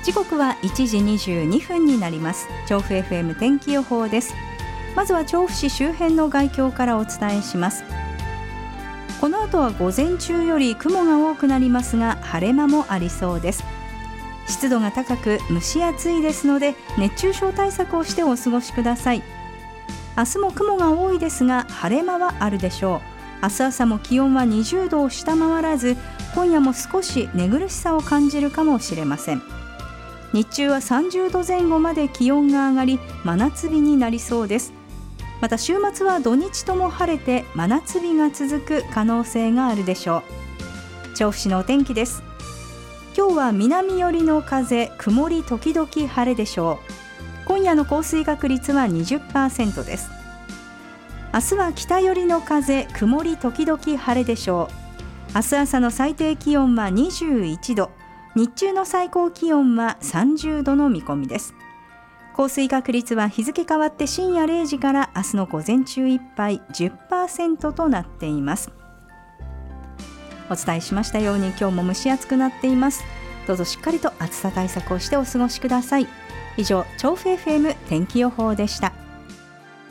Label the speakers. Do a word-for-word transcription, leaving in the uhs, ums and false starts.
Speaker 1: 時刻はいちじにじゅうにふんになります。調布 エフエム 天気予報です。まずは調布市周辺の概況からお伝えします。この後は午前中より雲が多くなりますが、晴れ間もありそうです。湿度が高く蒸し暑いですので、熱中症対策をしてお過ごしください。明日も雲が多いですが、晴れ間はあるでしょう。明日朝も気温はにじゅうどを下回らず、今夜も少し寝苦しさを感じるかもしれません。日中はさんじゅうどぜん後まで気温が上がり、真夏日になりそうです。また週末は土日とも晴れて真夏日が続く可能性があるでしょう。調布市のお天気です。今日は南寄りの風、曇り時々晴れでしょう。今夜の降水確率は にじゅっパーセント です。明日は北寄りの風、曇り時々晴れでしょう。明日朝の最低気温はにじゅういちど、日中の最高気温はさんじゅうどの見込みです。降水確率は日付変わって深夜れいじから明日の午前中いっぱい じゅっパーセント となっています。お伝えしましたように今日も蒸し暑くなっています。どうぞしっかりと暑さ対策をしてお過ごしください。以上、調布 エフエム 天気予報でした。